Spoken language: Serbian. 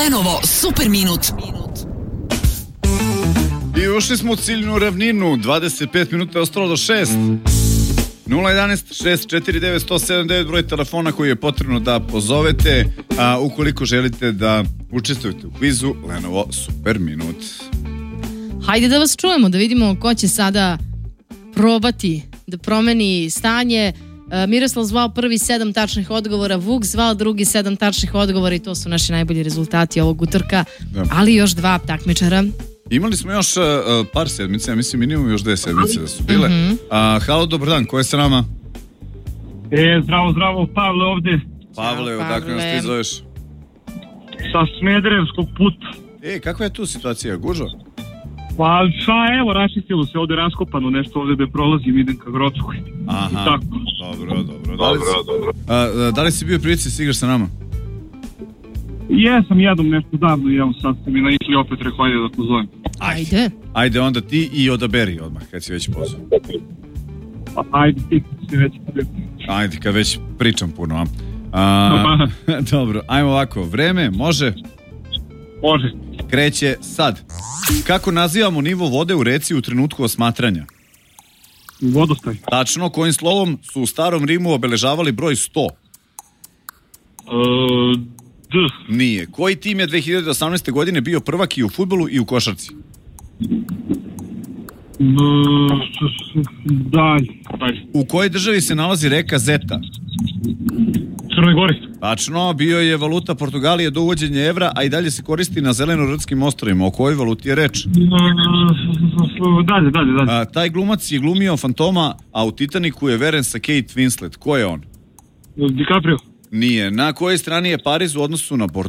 Lenovo Super Minut. I ušli smo u ciljnu ravninu, 25 minuta je ostalo do 6. 011-649-179 broj telefona koji je potrebno da pozovete, a ukoliko želite da učestvujete u kvizu Lenovo Super Minut. Hajde da vas čujemo, da vidimo ko će sada probati da promeni stanje. Miroslav zvao prvi 7 tačnih odgovora, Vuk zvao drugi 7 tačnih odgovora i to su naši najbolji rezultati ovog utorka, ali još 2 takmičara. Imali smo još par sedmice, ja mislim minimum još 2 sedmice da su bile. Halo, dobar dan, ko je sa nama? Zdravo, Pavle ovde. Pavle, odakle nas ti zoveš? Sa Smederevskog puta. Kakva je tu situacija, gužva? Pa evo, raščistilo se ovde, raskopano nešto ovde da prolazim, idem ka Grockoj. Aha, dobro. Da li si bio prilici da si igraš sa nama? Jesam, jedom nešto davno i evo sad ste mi naišli opet, rekao ajde da pozovem. Ajde onda ti i odaberi odmah kad si već pozvao. Ajde ti si već. Ajde, kad već pričam puno. Dobro, ajmo ovako, vreme, može? Može. Kreće sad. Kako nazivamo nivo vode u reci u trenutku osmatranja? Vodostaj. Tačno, kojim slovom su u starom Rimu obeležavali broj 100? D. Nije. Koji tim je 2018. godine bio prvak i u fudbalu i u košarci? Dalje. U kojoj državi se nalazi reka Zeta? Crnoj Gori. Tačno, bio je valuta Portugalije do uvođenja evra, a i dalje se koristi na Zelenorskim ostrvima. O kojoj valuti je reč? Dalje. Taj glumac je glumio Fantoma, a u Titaniku je veren sa Kate Winslet. Ko je on? DiCaprio. Nije. Na kojoj strani je Pariz u odnosu na Bordeaux?